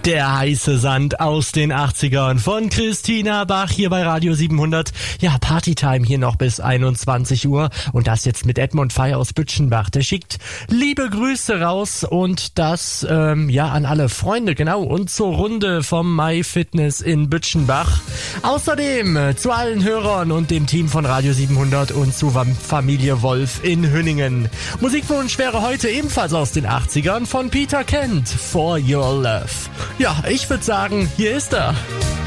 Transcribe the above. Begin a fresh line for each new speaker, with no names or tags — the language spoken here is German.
Der heiße Sand aus den 80ern von Christina Bach hier bei Radio 700. Ja, Partytime hier noch bis 21 Uhr und das jetzt mit Edmund Fey aus Bütschenbach. Der schickt liebe Grüße raus und das an alle Freunde, genau, und zur Runde vom My Fitness in Bütschenbach. Außerdem zu allen Hörern und dem Team von Radio 700 und zu Familie Wolf in Hünningen. Musikwunsch wäre heute ebenfalls aus den 80ern von Peter Kent, For Your Love. Ja, ich würde sagen, hier ist er.